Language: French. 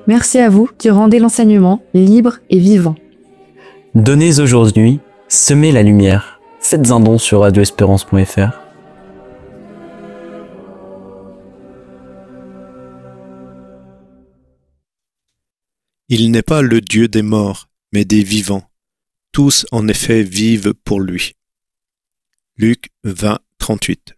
Merci à vous qui rendez l'enseignement libre et vivant. Donnez aujourd'hui, semez la lumière. Faites un don sur radioespérance.fr. Il n'est pas le Dieu des morts, mais des vivants. Tous en effet vivent pour lui. Luc 20, 38.